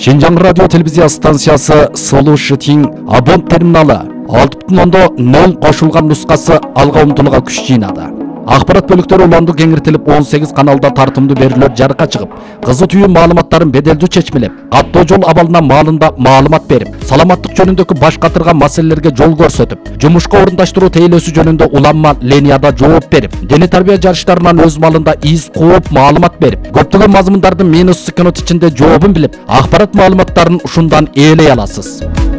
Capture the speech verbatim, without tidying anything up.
Шинжаң радио телевизия станциясы Solution абон терминалы алты бүтін оннан нөл қосылған нұсқасы алға ұмтылуға күш жинады. Ақпарат бөліктері уланды кеңіртіліп он сегиз каналда тартымды беріліп жарыққа шығып, қызы түйін маалыматтарын беделді чечмелеп, каттоо жол абалына маалында маалымат беріп, саламаттық жөнүндөгү баш катырган маселелерге жол көрсөтүп, жумушка орундаштыруу тейлөөсү жөнүндө уланма линияда жооп берип, дене тарбия жарыштарынан өз малында из кооп маалымат берип, көптөгөн мазмундардын минус секунд ичинде жообун билип, акпарат маалыматтарын ушундан ээлей аласыз.